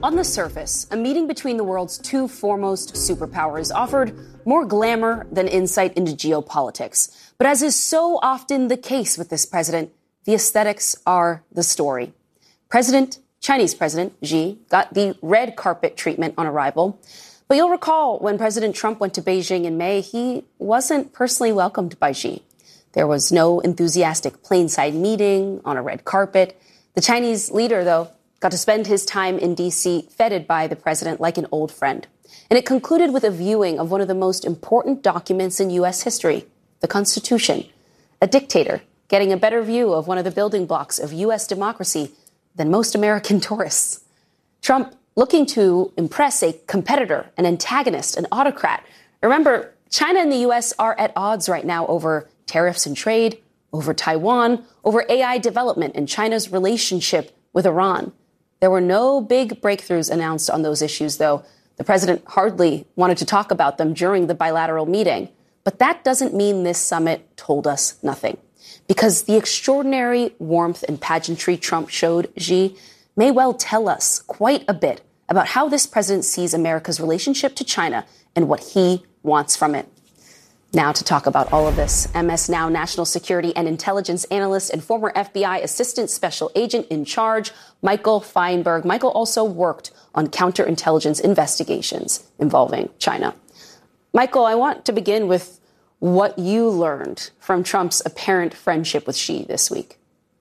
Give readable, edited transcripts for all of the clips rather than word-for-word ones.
On the surface, a meeting between the world's two foremost superpowers offered more glamour than insight into geopolitics. But as is so often the case with this president, the aesthetics are the story. Chinese President Xi got the red carpet treatment on arrival. But you'll recall when President Trump went to Beijing in May, he wasn't personally welcomed by Xi. There was no enthusiastic plainside meeting on a red carpet. The Chinese leader, though, got to spend his time in D.C. feted by the president like an old friend. And it concluded with a viewing of one of the most important documents in U.S. history, the Constitution. A dictator getting a better view of one of the building blocks of U.S. democracy than most American tourists. Trump looking to impress a competitor, an antagonist, an autocrat. Remember, China and the U.S. are at odds right now over tariffs and trade, over Taiwan, over AI development and China's relationship with Iran. There were no big breakthroughs announced on those issues, though. The president hardly wanted to talk about them during the bilateral meeting. But that doesn't mean this summit told us nothing. Because the extraordinary warmth and pageantry Trump showed Xi may well tell us quite a bit about how this president sees America's relationship to China and what he wants from it. Now to talk about all of this, MS Now national security and intelligence analyst and former FBI assistant special agent in charge, Michael Feinberg. Michael also worked on counterintelligence investigations involving China. Michael, I want to begin with what you learned from Trump's apparent friendship with Xi this week.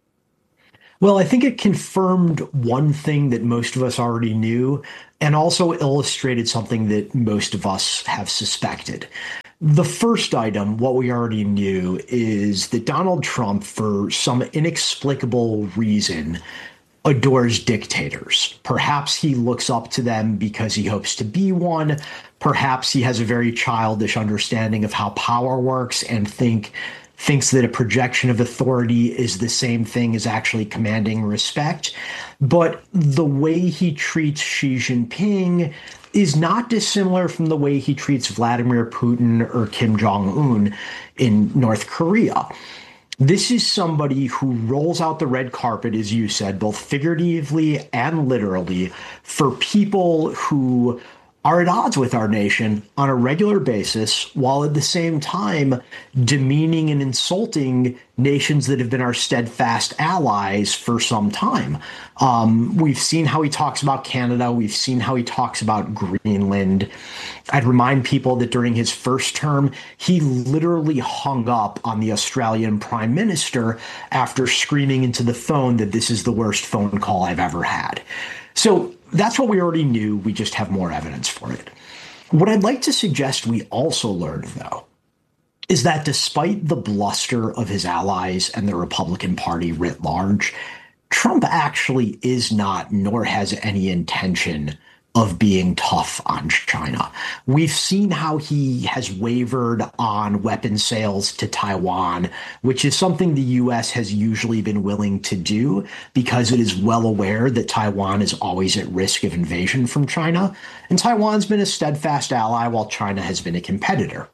Well, I think it confirmed one thing that most of us already knew and also illustrated something that most of us have suspected. The first item, what we already knew, is that Donald Trump, for some inexplicable reason, adores dictators. Perhaps he looks up to them because he hopes to be one. Perhaps he has a very childish understanding of how power works and thinks that a projection of authority is the same thing as actually commanding respect. But the way he treats Xi Jinping is not dissimilar from the way he treats Vladimir Putin or Kim Jong-un in North Korea. This is somebody who rolls out the red carpet, as you said, both figuratively and literally, for people who are at odds with our nation on a regular basis, while at the same time demeaning and insulting nations that have been our steadfast allies for some time. We've seen how he talks about Canada. We've seen how he talks about Greenland. I'd remind people that during his first term, he literally hung up on the Australian Prime Minister after screaming into the phone that this is the worst phone call I've ever had. So that's what we already knew. We just have more evidence for it. What I'd like to suggest we also learned, though, is that despite the bluster of his allies and the Republican Party writ large, Trump actually is not, nor has any intention of being tough on China. We've seen how he has wavered on weapon sales to Taiwan, which is something the U.S. has usually been willing to do because it is well aware that Taiwan is always at risk of invasion from China. And Taiwan's been a steadfast ally while China has been a competitor.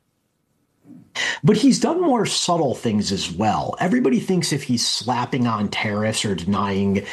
But he's done more subtle things as well. Everybody thinks if he's slapping on tariffs or denying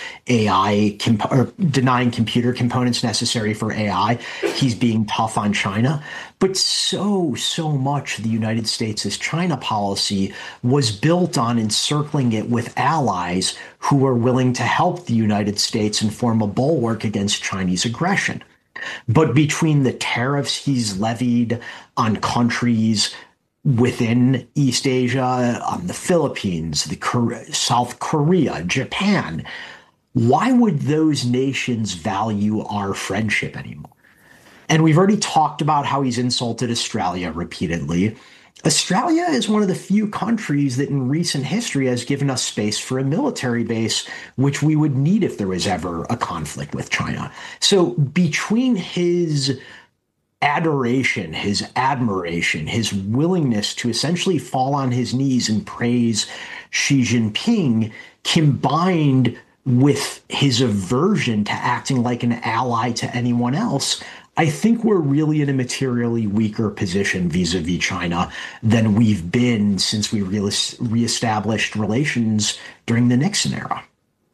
denying computer components necessary for AI, he's being tough on China. But so much of the United States' China policy was built on encircling it with allies who are willing to help the United States and form a bulwark against Chinese aggression. But between the tariffs he's levied on countries within East Asia, the Philippines, South Korea, Japan, why would those nations value our friendship anymore? And we've already talked about how he's insulted Australia repeatedly. Australia is one of the few countries that in recent history has given us space for a military base, which we would need if there was ever a conflict with China. So between his adoration, his admiration, his willingness to essentially fall on his knees and praise Xi Jinping, combined with his aversion to acting like an ally to anyone else, I think we're really in a materially weaker position vis-a-vis China than we've been since we reestablished relations during the Nixon era.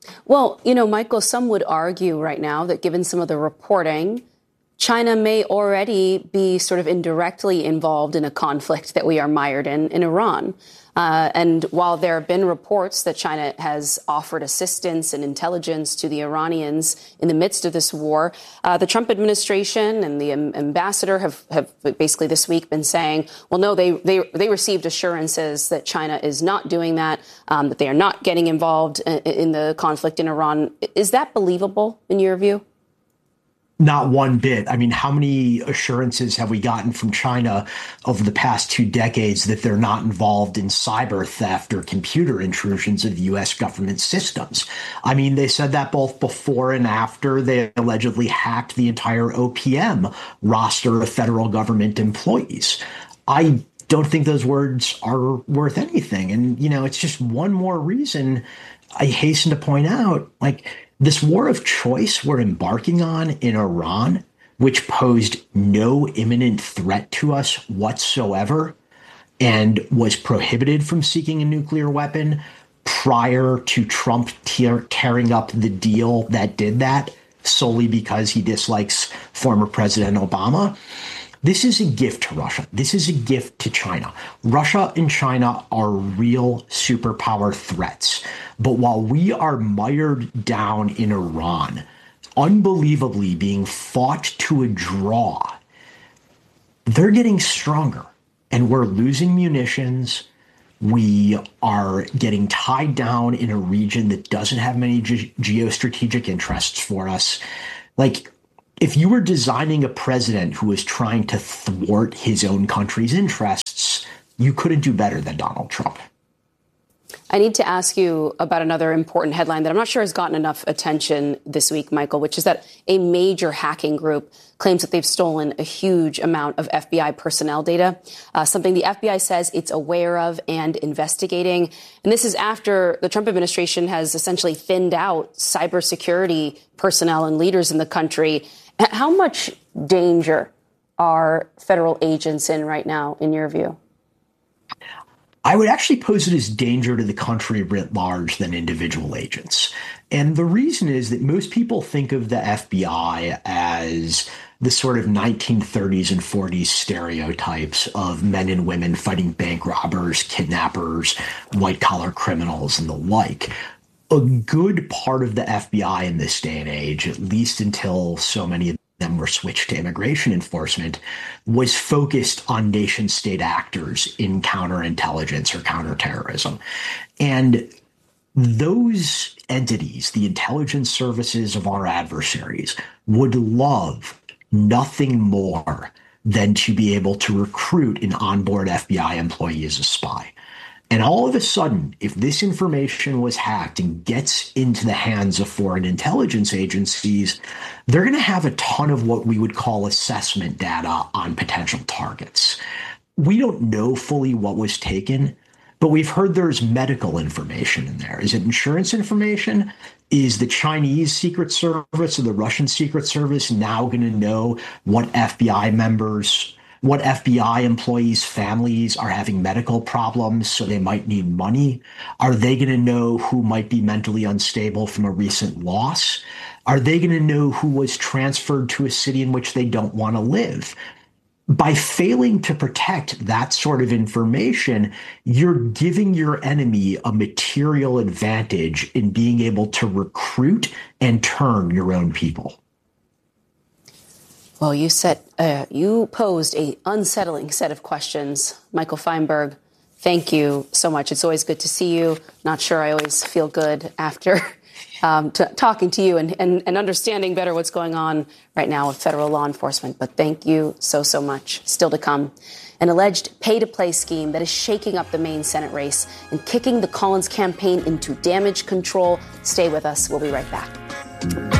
Well, Michael, some would argue right now that given some of the reporting, China may already be sort of indirectly involved in a conflict that we are mired in Iran. And while there have been reports that China has offered assistance and intelligence to the Iranians in the midst of this war, the Trump administration and the ambassador have basically this week been saying, well, no, they received assurances that China is not doing that, that they are not getting involved in the conflict in Iran. Is that believable in your view? Not one bit. I mean, how many assurances have we gotten from China over the past 2 decades that they're not involved in cyber theft or computer intrusions of U.S. government systems? I mean, they said that both before and after they allegedly hacked the entire OPM roster of federal government employees. I don't think those words are worth anything. And, it's just one more reason I hasten to point out, this war of choice we're embarking on in Iran, which posed no imminent threat to us whatsoever and was prohibited from seeking a nuclear weapon prior to Trump tearing up the deal that did that solely because he dislikes former President Obama. This is a gift to Russia. This is a gift to China. Russia and China are real superpower threats. But while we are mired down in Iran, unbelievably being fought to a draw, they're getting stronger. And we're losing munitions. We are getting tied down in a region that doesn't have many geostrategic interests for us. If you were designing a president who was trying to thwart his own country's interests, you couldn't do better than Donald Trump. I need to ask you about another important headline that I'm not sure has gotten enough attention this week, Michael, which is that a major hacking group claims that they've stolen a huge amount of FBI personnel data, something the FBI says it's aware of and investigating. And this is after the Trump administration has essentially thinned out cybersecurity personnel and leaders in the country. How much danger are federal agents in right now, in your view? I would actually pose it as danger to the country writ large than individual agents. And the reason is that most people think of the FBI as the sort of 1930s and 40s stereotypes of men and women fighting bank robbers, kidnappers, white-collar criminals, and the like. A good part of the FBI in this day and age, at least until so many of them were switched to immigration enforcement, was focused on nation state actors in counterintelligence or counterterrorism. And those entities, the intelligence services of our adversaries, would love nothing more than to be able to recruit an onboard FBI employee as a spy. And all of a sudden, if this information was hacked and gets into the hands of foreign intelligence agencies, they're going to have a ton of what we would call assessment data on potential targets. We don't know fully what was taken, but we've heard there's medical information in there. Is it insurance information? Is the Chinese Secret Service or the Russian Secret Service now going to know what FBI employees' families are having medical problems, so they might need money? Are they going to know who might be mentally unstable from a recent loss? Are they going to know who was transferred to a city in which they don't want to live? By failing to protect that sort of information, you're giving your enemy a material advantage in being able to recruit and turn your own people. Well, you posed a unsettling set of questions. Michael Feinberg, thank you so much. It's always good to see you. Not sure I always feel good after talking to you and understanding better what's going on right now with federal law enforcement. But thank you so much. Still to come, an alleged pay-to-play scheme that is shaking up the Maine Senate race and kicking the Collins campaign into damage control. Stay with us. We'll be right back.